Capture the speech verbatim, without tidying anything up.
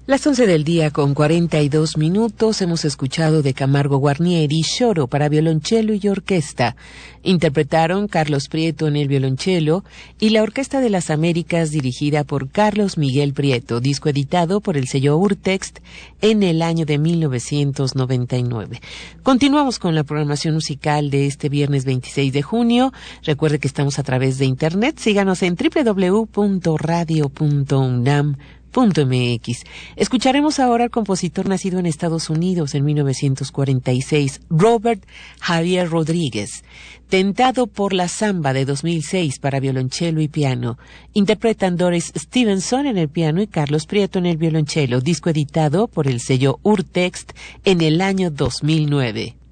Las once del día con cuarenta y dos minutos hemos escuchado de Camargo Guarnieri Lloro para violonchelo y orquesta. Interpretaron Carlos Prieto en el violonchelo y la Orquesta de las Américas dirigida por Carlos Miguel Prieto, disco editado por el sello Urtext en el año de mil novecientos noventa y nueve. Continuamos con la programación musical de este viernes veintiséis de junio. Recuerde que estamos a través de internet. Síganos en doble u doble u doble u punto radio punto unam punto m x. Escucharemos ahora al compositor nacido en Estados Unidos en mil novecientos cuarenta y seis, Robert Javier Rodríguez, Tentado por la Samba de dos mil seis para violonchelo y piano. Interpretan Doris Stevenson en el piano y Carlos Prieto en el violonchelo, disco editado por el sello Urtext en el año dos mil nueve.